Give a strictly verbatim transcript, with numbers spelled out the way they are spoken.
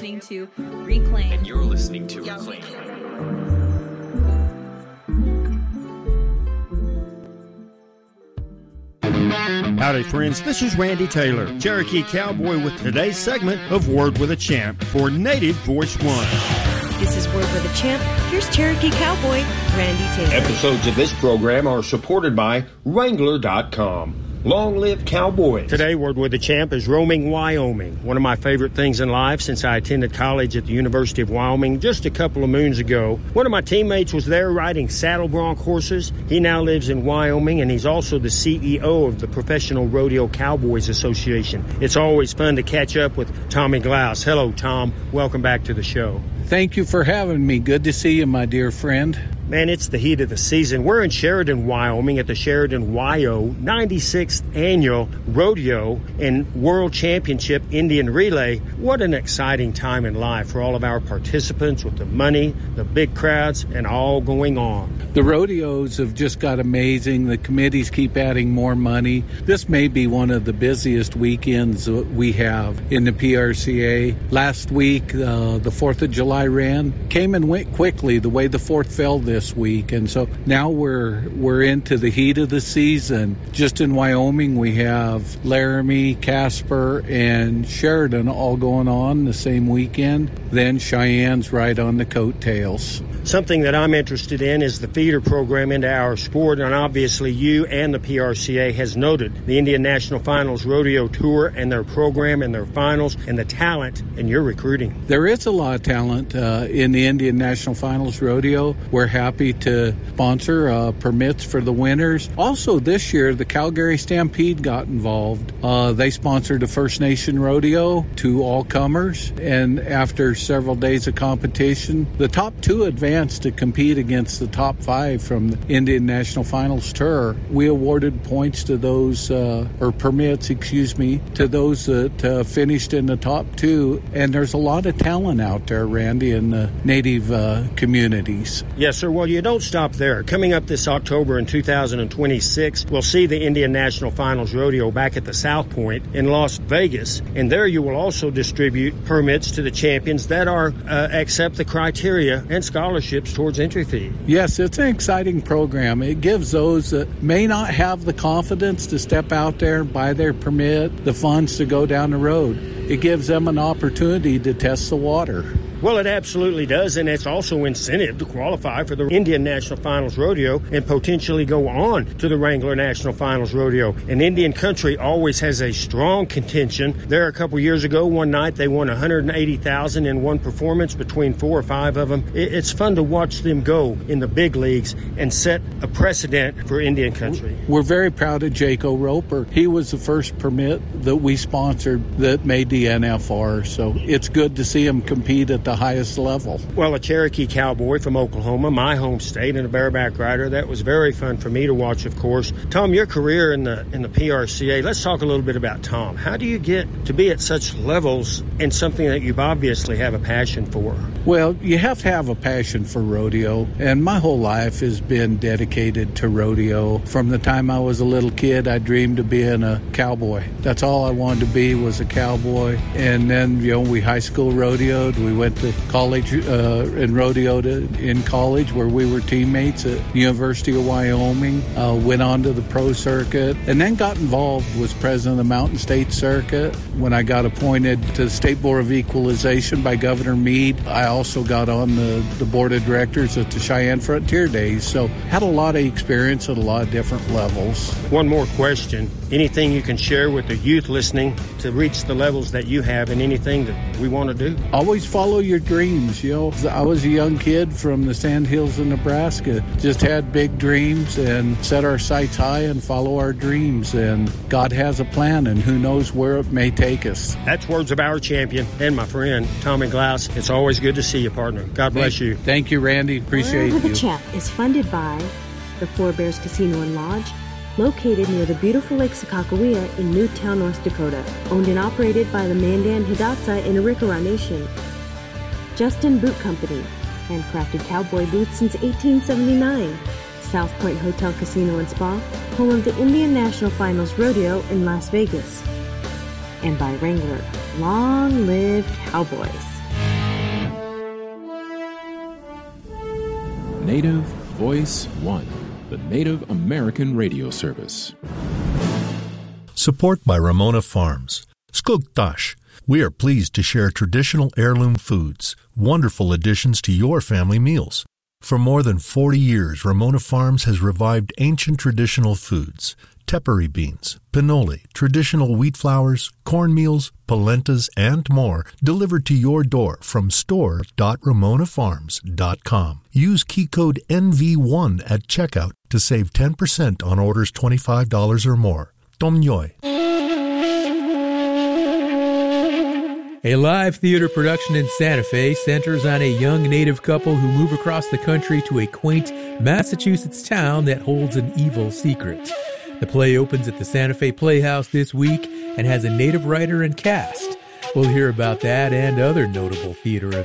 listening to Reclaim. And you're listening to Reclaim. Howdy, friends. This is Randy Taylor, Cherokee Cowboy, with today's segment of Word with a Champ for Native Voice One. This is Word with a Champ. Here's Cherokee Cowboy, Randy Taylor. Episodes of this program are supported by Wrangler dot com. Long live Cowboys. Today, Word with a Champ is roaming Wyoming. One of my favorite things in life since I attended college at the University of Wyoming just a couple of moons ago. One of my teammates was there riding saddle bronc horses. He now lives in Wyoming, and he's also the C E O of the Professional Rodeo Cowboys Association. It's always fun to catch up with Tommy Glaus. Hello, Tom. Welcome back to the show. Thank you for having me. Good to see you, my dear friend. Man, it's the heat of the season. We're in Sheridan, Wyoming at the Sheridan Y O ninety-sixth Annual Rodeo and World Championship Indian Relay. What an exciting time in life for all of our participants with the money, the big crowds, and all going on. The rodeos have just got amazing. The committees keep adding more money. This may be one of the busiest weekends we have in the P R C A. Last week, uh, the fourth of July ran, came and went quickly the way the fourth fell this this week, and so now we're we're into the heat of the season. Just in Wyoming, we have Laramie, Casper, and Sheridan all going on the same weekend. Then Cheyenne's right on the coattails. Something that I'm interested in is the feeder program into our sport, and obviously you and the P R C A has noted the Indian National Finals Rodeo Tour and their program and their finals and the talent in your recruiting. There is a lot of talent uh, in the Indian National Finals Rodeo. We're happy to sponsor uh, permits for the winners. Also this year, the Calgary Stampede got involved. Uh, they sponsored a First Nation rodeo to all comers, and after several days of competition, the top two advanced to compete against the top five from the Indian National Finals Tour. We awarded points to those, uh, or permits, excuse me, to those that uh, finished in the top two. And there's a lot of talent out there, Randy, in the Native uh, communities. Yes, sir. Well, you don't stop there. Coming up this October in two thousand twenty-six, we'll see the Indian National Finals Rodeo back at the South Point in Las Vegas. And there you will also distribute permits to the champions that are uh, accept the criteria and scholarships towards entry fee. Yes, it's an exciting program. It gives those that may not have the confidence to step out there and buy their permit the funds to go down the road. It gives them an opportunity to test the water. Well, it absolutely does, and it's also incentive to qualify for the Indian National Finals Rodeo and potentially go on to the Wrangler National Finals Rodeo. And Indian country always has a strong contention. There, a couple years ago, one night, they won one hundred eighty thousand dollars in one performance between four or five of them. It's fun to watch them go in the big leagues and set a precedent for Indian country. We're very proud of Jaco Roper. He was the first permit that we sponsored that made the N F R, so it's good to see him compete at the highest level. Well, a Cherokee Cowboy from Oklahoma, my home state, and a bareback rider. That was very fun for me to watch, of course. Tom, your career in the in the P R C A, let's talk a little bit about Tom. How do you get to be at such levels in something that you obviously have a passion for? Well, you have to have a passion for rodeo, and my whole life has been dedicated to rodeo. From the time I was a little kid, I dreamed of being a cowboy. That's all I wanted to be, was a cowboy. And then, you know, we high school rodeoed. We went to college uh, and rodeoed in college, where we were teammates at the University of Wyoming. Uh, went on to the pro circuit, and then got involved, was president of the Mountain State Circuit. When I got appointed to the State Board of Equalization by Governor Meade, I also got on the, the board of directors at the Cheyenne Frontier Days. So had a lot of experience at a lot of different levels. One more question. Anything you can share with the youth listening to reach the levels that you have, and anything that we want to do? Always follow your dreams. You know, I was a young kid from the Sandhills of Nebraska. Just had big dreams and set our sights high and follow our dreams. And God has a plan, and who knows where it may take us. That's words of our champion and my friend, Tommy Glaus. It's always good to see you, partner. God bless thank, you. Thank you, Randy. Appreciate Word you. with a Champ is funded by the Four Bears Casino and Lodge, located near the beautiful Lake Sakakawea in Newtown, North Dakota. Owned and operated by the Mandan Hidatsa in Arikara Nation. Justin Boot Company, handcrafted cowboy boots since eighteen seventy-nine. South Point Hotel Casino and Spa, home of the Indian National Finals Rodeo in Las Vegas. And by Wrangler. Long live Cowboys. Native Voice One, the Native American radio service. Support by Ramona Farms. Skugtash. We are pleased to share traditional heirloom foods, wonderful additions to your family meals. For more than forty years, Ramona Farms has revived ancient traditional foods, tepary beans, pinole, traditional wheat flours, cornmeals, polentas, and more, delivered to your door from store dot ramona farms dot com. Use key code N V one at checkout to save ten percent on orders twenty-five dollars or more. Tom Nyoy. A live theater production in Santa Fe centers on a young Native couple who move across the country to a quaint Massachusetts town that holds an evil secret. The play opens at the Santa Fe Playhouse this week and has a Native writer and cast. We'll hear about that and other notable theater events